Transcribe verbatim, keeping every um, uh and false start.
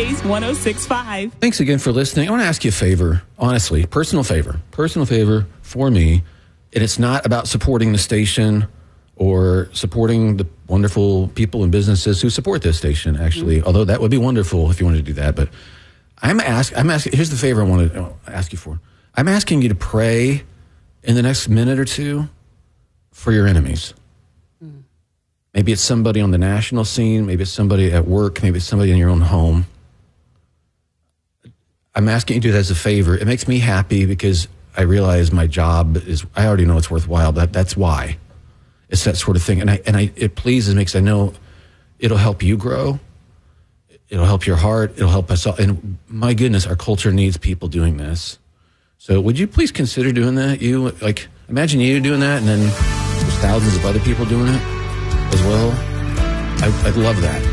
Blaze one oh six point five. Thanks again for listening. I want to ask you a favor, honestly, personal favor, personal favor for me. And it's not about supporting the station or supporting the wonderful people and businesses who support this station, actually, mm-hmm. although that would be wonderful if you wanted to do that. But I'm ask, I'm asking, here's the favor I want to ask you for. I'm asking you to pray in the next minute or two for your enemies. Mm. Maybe it's somebody on the national scene. Maybe it's somebody at work. Maybe it's somebody in your own home. I'm asking you to do that as a favor. It makes me happy because I realize my job is, I already know it's worthwhile, but that's why. It's that sort of thing. And I, and I, it pleases me because I know it'll help you grow. It'll help your heart. It'll help us all. And my goodness, our culture needs people doing this. So would you please consider doing that? You, like, imagine you doing that and then there's thousands of other people doing it as well. I, I'd love that.